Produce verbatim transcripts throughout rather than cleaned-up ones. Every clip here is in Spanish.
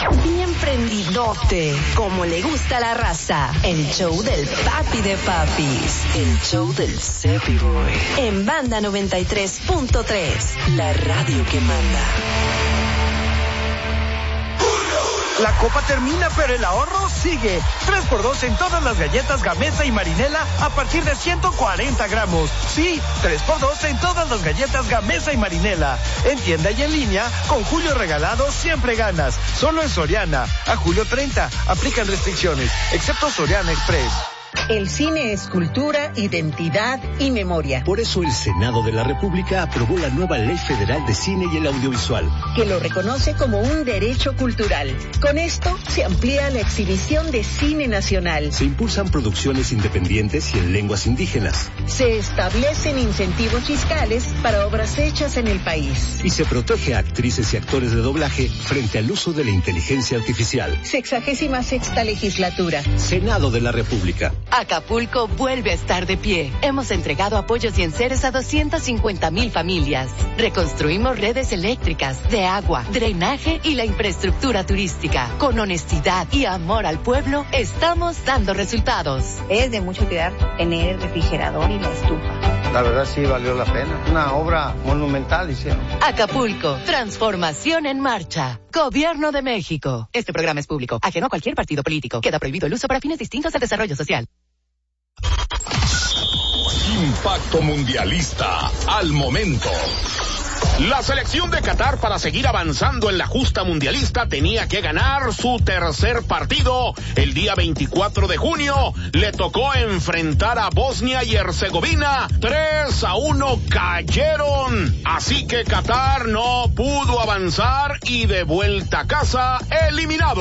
Bien prendidote, como le gusta a la raza. El show del papi de papis. El show del Cepi Boy. En Banda noventa y tres punto tres. La radio que manda. La copa termina, pero el ahorro sigue. tres por dos en todas las galletas Gamesa y Marinela a partir de ciento cuarenta gramos. Sí, tres por dos en todas las galletas Gamesa y Marinela. En tienda y en línea, con Julio Regalado siempre ganas. Solo en Soriana. A julio treinta. Aplican restricciones, excepto Soriana Express. El cine es cultura, identidad y memoria. Por eso el Senado de la República aprobó la nueva Ley Federal de Cine y el Audiovisual, que lo reconoce como un derecho cultural. Con esto se amplía la exhibición de cine nacional. Se impulsan producciones independientes y en lenguas indígenas. Se establecen incentivos fiscales para obras hechas en el país. Y se protege a actrices y actores de doblaje frente al uso de la inteligencia artificial. Sexagésima sexta legislatura. Senado de la República. Acapulco vuelve a estar de pie. Hemos entregado apoyos y enseres a doscientas cincuenta mil familias. Reconstruimos redes eléctricas, de agua, drenaje y la infraestructura turística. Con honestidad y amor al pueblo, estamos dando resultados. Es de mucha utilidad tener el refrigerador y la estufa. La verdad sí valió la pena. Una obra monumental hicieron. Acapulco, transformación en marcha. Gobierno de México. Este programa es público, ajeno a cualquier partido político. Queda prohibido el uso para fines distintos del desarrollo social. Impacto mundialista al momento. La selección de Qatar, para seguir avanzando en la justa mundialista, tenía que ganar su tercer partido. El día veinticuatro de junio le tocó enfrentar a Bosnia y Herzegovina. tres a uno cayeron. Así que Qatar no pudo avanzar y de vuelta a casa, eliminado.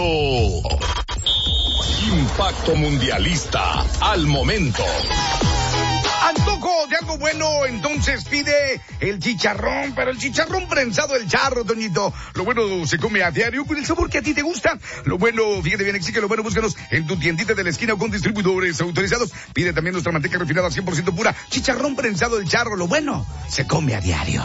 Impacto mundialista al momento. Antojo de algo bueno, entonces pide el chicharrón, pero el chicharrón prensado, el charro, Toñito. Lo bueno se come a diario con el sabor que a ti te gusta. Lo bueno, fíjate bien, exige lo bueno, búscanos en tu tiendita de la esquina o con distribuidores autorizados. Pide también nuestra manteca refinada cien por ciento pura. Chicharrón prensado, el charro, lo bueno se come a diario.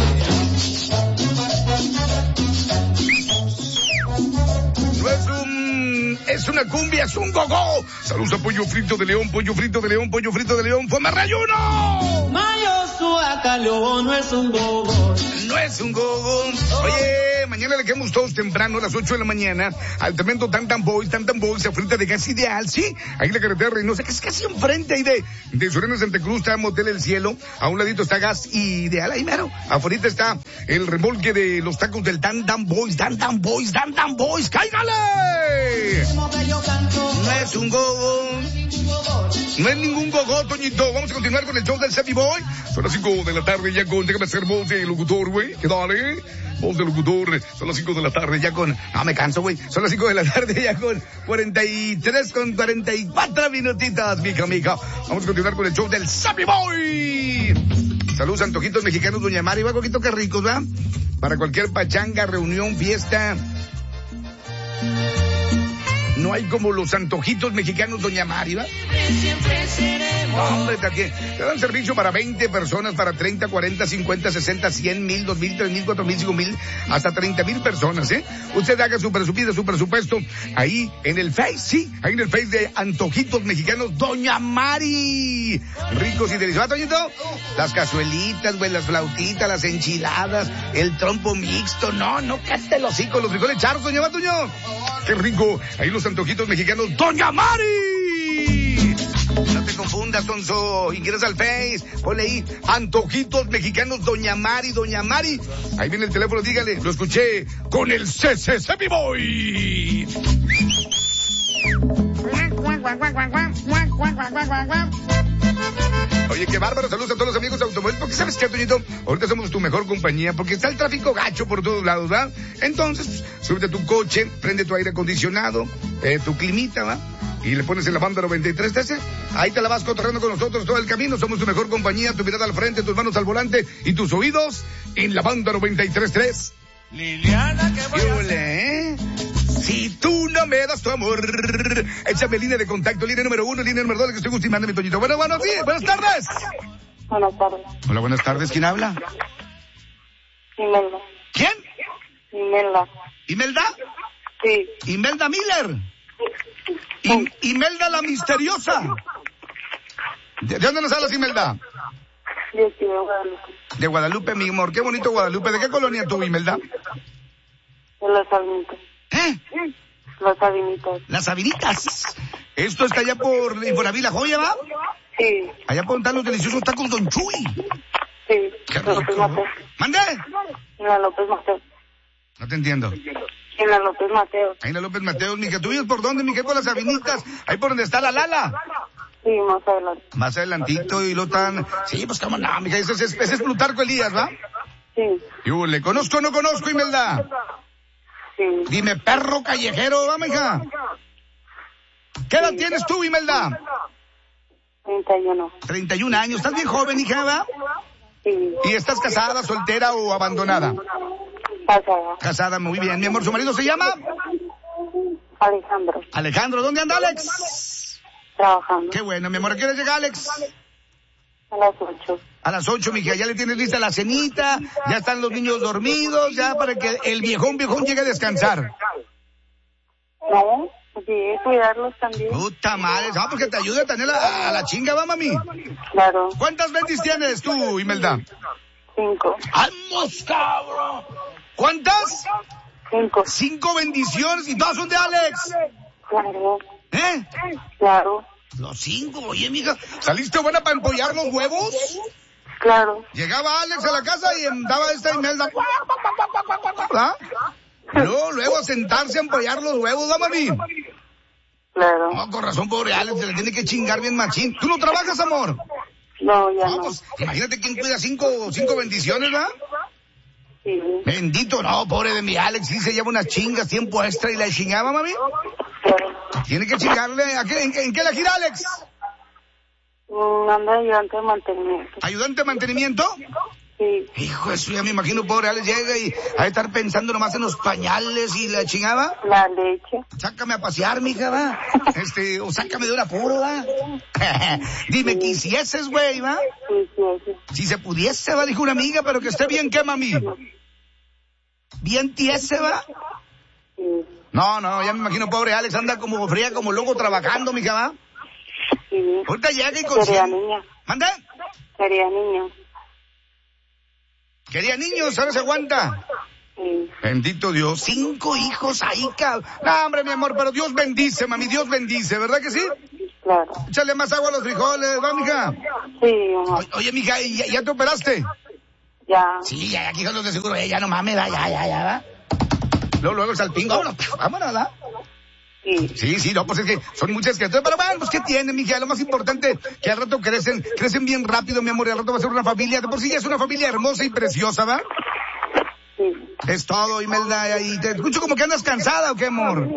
No es un... es una cumbia, es un gogó. Saludos a Pollo Frito de León, Pollo Frito de León, Pollo Frito de León. ¡Fue Marrayuno! Mayo Suacalo no es un gogo. No es un gogo. Oye, mañana le quedamos todos temprano a las ocho de la mañana al tremendo Tantan Boys, Tantan Boys, a frente de Gas Ideal, ¿sí? Ahí en la carretera Reynosa, que es casi enfrente ahí de, de Soriana Santa Cruz, está Motel El Cielo. A un ladito está Gas Ideal, ahí mero. Afuera está el remolque de los tacos del Tantan Boys, Tantan Boys, Tantan Boys. ¡Cáigale! No es un gogo. No es ningún gogó, Toñito. Vamos a continuar con el show del Cepi Boy. Son las cinco de la tarde ya con... Déjame hacer voz de locutor, güey. ¿Qué dale? Voz de locutor. Son las cinco de la tarde ya con... No, me canso, güey. Son las cinco de la tarde ya con cuarenta y tres con cuarenta y cuatro minutitas, mija, mija. Vamos a continuar con el show del Cepi Boy. Saludos, antojitos mexicanos, Doña Mari. Va, coquito, qué ricos, ¿verdad? Para cualquier pachanga, reunión, fiesta... No hay como los antojitos mexicanos, Doña Mari, ¿va? Siempre seremos. Hombre, ¿qué? Te dan servicio para veinte personas, para treinta, cuarenta, cincuenta, sesenta, cien, mil, dos mil, tres mil, cuatro mil, cinco mil, hasta treinta mil personas, ¿eh? Usted haga su presupuesto, su presupuesto ahí en el Face, sí, ahí en el Face de Antojitos Mexicanos, Doña Mari. Ricos y deliciosos. ¿Va, Toñito? Las cazuelitas, güey, las flautitas, las enchiladas, el trompo mixto. No, no, cállate los hocico, los frijoles charros, Doña ¿va, Toño? Qué rico. Ahí los antojitos mexicanos, Doña Mari. No te confundas, Tonzo. Ingresa al Face, ponle ahí, Antojitos Mexicanos, Doña Mari, Doña Mari. Ahí viene el teléfono, dígale, lo escuché con el C C Cepi Boy. Oye, qué bárbaro, saludos a todos los amigos de Automóvil, porque ¿sabes qué, Toñito? Ahorita somos tu mejor compañía, porque está el tráfico gacho por todos lados, ¿va? Entonces, súbete a tu coche, prende tu aire acondicionado, eh, tu climita, ¿va? Y le pones en la banda noventa y tres trece, ahí te la vas cotorreando con nosotros todo el camino, somos tu mejor compañía, tu mirada al frente, tus manos al volante y tus oídos en la banda noventa y tres tres. Liliana, ¿qué voy a hacer? ¿Eh? Si tú no me das tu amor, échame línea de contacto, línea número uno, línea número dos, que estoy gustimando, mi Toñito. Bueno, bueno, sí, buenas tardes. Buenas tardes. Hola, buenas tardes, ¿quién habla? Imelda. ¿Quién? Imelda. ¿Imelda? Sí. Imelda Miller. I, Imelda la misteriosa. ¿De, ¿De dónde nos hablas, Imelda? De aquí, de Guadalupe. De Guadalupe, mi amor. Qué bonito Guadalupe. ¿De qué colonia tú, Imelda? De Las Sabinitas. ¿Eh? Las Sabinitas. Las Sabinitas. Esto está allá por Infonavit La Joya, ¿va? Sí. Allá por donde están los deliciosos tacos Don Chuy. Sí. Qué López rico. Mateo. ¿Mande? En la López Mateo. No te entiendo. En la López Mateo. Ahí en la López Mateos, mija. ¿Tú vives por dónde, mija? Por Las Sabinitas. Ahí por donde está la Lala. Sí, más adelante. Más adelantito y lo tan... Sí, pues cómo no, mija. Ese es, ese es Plutarco Elías, ¿va? Sí. Yo, ¿le conozco o no conozco, Imelda? Sí. Dime, perro callejero, ¿va, mija? ¿Qué edad tienes tú, Imelda? treinta y uno. treinta y un años. ¿Estás bien joven, hija, va? Sí. ¿Y estás casada, soltera o abandonada? Casada. Casada, muy bien. Mi amor, ¿su marido se llama? Alejandro. Alejandro. ¿Dónde anda Alex? Trabajando. Qué bueno, mi amor. ¿A qué hora llega Alex? A las ocho. A las ocho, mija. Ya le tienes lista la cenita. Ya están los niños dormidos. Ya para que el viejón, viejón llegue a descansar. No, sí, cuidarlos también. Puta madre. Ah, porque te ayuda a tener a, a la chinga, va, mami. Claro. ¿Cuántas bendis tienes tú, Imelda? Cinco. ¡Vamos, cabrón! ¿Cuántas? Cinco. Cinco bendiciones y todas son de Alex. Claro. ¿Eh? Claro. Los cinco, oye, mija. ¿Saliste buena para empollar los huevos? Claro. Llegaba Alex a la casa y daba esta Imelda. ¿Ah? Luego, luego a sentarse a empollar los huevos, ¿va, mami? Claro. No, con razón, pobre Alex, se le tiene que chingar bien machín. ¿Tú no trabajas, amor? No, ya no. Vamos, imagínate quién cuida cinco, cinco bendiciones, ¿verdad? Sí. Bendito, no, pobre de mi Alex, sí se lleva unas chingas, tiempo extra y la chingaba, mami. Claro. Tiene que chingarle, ¿a qué, en, qué, ¿en qué la gira, Alex? Mm, anda ayudante de mantenimiento. ¿Ayudante de mantenimiento? Sí. Hijo de su, ya me imagino, pobre Alex llega y a estar pensando nomás en los pañales y la chingaba. La leche. Sácame a pasear, mija, va. Este, o sácame de un apuro, va. Dime, quisieses, güey, va. Sí, sí, sí. Si se pudiese, va, dijo una amiga, pero que esté bien, ¿qué, mami? ¿Bien tiese, va? Sí. No, no, ya me imagino, pobre Alex, anda como fría, como loco trabajando, mija, va. Sí. Ahorita llega y consigue... Quería niña. ¿Manda? Quería niño. Quería niños, ahora se aguanta. Sí. Bendito Dios, cinco hijos ahí, cabrón. No, hombre, mi amor, pero Dios bendice, mami, Dios bendice, ¿verdad que sí? Claro. Échale más agua a los frijoles, ¿va, mija? Sí, mamá. O- oye, mija, ¿y ¿ya, ya te operaste? Ya. Sí, ya, aquí son los de seguro, eh, ya no mames, va, ya, ya, ya, va. Luego, luego el salpingo, vámonos, vámonos, ¿va? Sí. Sí, sí, no, pues es que son muchas criaturas, pero bueno, pues ¿qué tiene, mija? Lo más importante, que al rato crecen, crecen bien rápido, mi amor, y al rato va a ser una familia, de por sí ya es una familia hermosa y preciosa, ¿va? Sí. Es todo, Imelda, y te escucho como que andas cansada, ¿o qué, amor?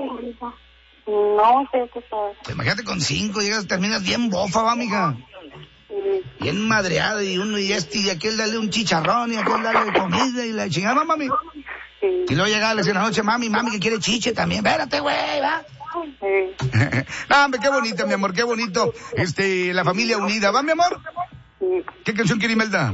No sé qué pasa. Pues imagínate con cinco, llegas, terminas bien bofa, ¿va, mija? Sí. Bien madreado, y uno y este, y aquel dale un chicharrón, y aquel dale comida, y la chingada, mami. Sí. Y luego llegaba en la noche, mami, mami, que quiere chiche también, espérate, güey, ¿va? Sí. No, hombre, qué bonito, mi amor, qué bonito. Este, la familia unida, ¿va, mi amor? Sí. ¿Qué canción quiere Imelda?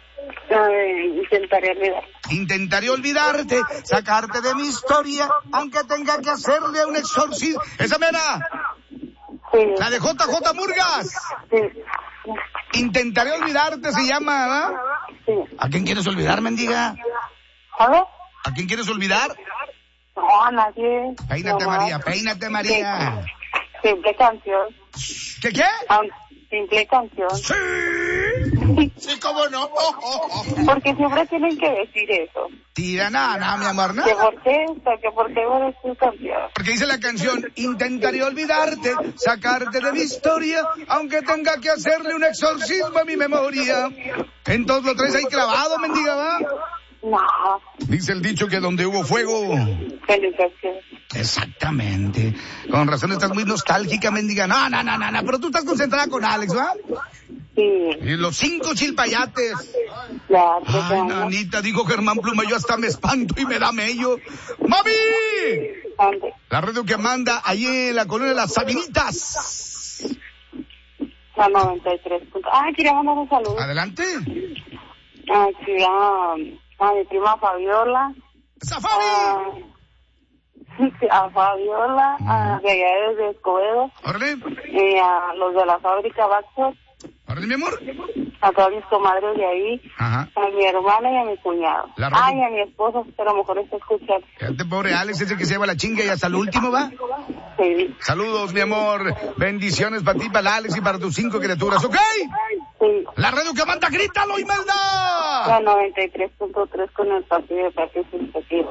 Eh, intentaré olvidar. Intentaré olvidarte, sacarte de mi historia, aunque tenga que hacerle un exorcismo. ¡Esa mera! Sí. La de J J Murgas. Sí. Intentaré olvidarte se llama, ¿verdad? Sí. ¿A quién quieres olvidar, mendiga? ¿A ver? ¿A quién quieres olvidar? No, a nadie. Peínate, Nomás. María, peínate, María. Sí. Simple canción. ¿Qué, qué? Ah, simple canción. Sí. Sí, cómo no. Porque siempre tienen que decir eso. Tira, no, no, mi amor, no. Que por qué esto, que por qué eres tu canción. Porque dice la canción, intentaré olvidarte, sacarte de mi historia, aunque tenga que hacerle un exorcismo a mi memoria. Entonces lo traes ahí clavado, mendiga, ¿va? No. Dice el dicho que donde hubo fuego... Felicitaciones. Exactamente. Con razón estás muy nostálgica, mendiga. No, no, no, no, no, pero tú estás concentrada con Alex, ¿va? Sí. Y los cinco chilpayates. Ya, te Ay, amo. nanita, dijo Germán Pluma, yo hasta me espanto y me da mello. ¡Mami! ¿Dónde? La radio que manda ahí en la colonia de las Sabinitas. La noventa y tres. Ah, quería mandar un saludo. Adelante. Aquí a, a mi prima Fabiola. ¡Esa Fabi! A, a Fabiola, a de allá desde Escobedo, Órale, y a los de la fábrica Baxter, órale, mi amor. a todas mis comadres de ahí, Ajá. a mi hermana y a mi cuñado. La radio- Ay, a mi esposo, pero a lo mejor está escuchando. Este pobre Alex es el que se lleva la chinga y hasta el último, ¿va? Sí. Saludos, mi amor. Bendiciones para ti, para Alex y para tus cinco criaturas, ¿ok? Sí. La radio que manda, grítalo, La Imelda. noventa y tres punto tres con el partido de participativo.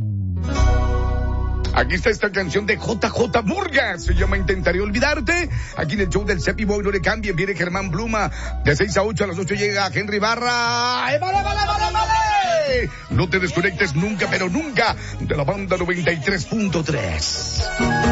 Aquí está esta canción de J J Murgas, se llama Intentaré Olvidarte. Aquí en el show del Cepi Boy, no le cambien, viene Germán Pluma. De seis a ocho, a las ocho llega Henry Barra. ¡Eh, vale, vale, vale, vale! No te desconectes nunca, pero nunca, de la banda noventa y tres punto tres.